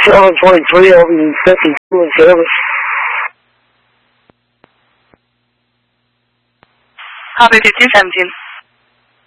Charlie 23, I'll be in 52 in service. Copy 1517.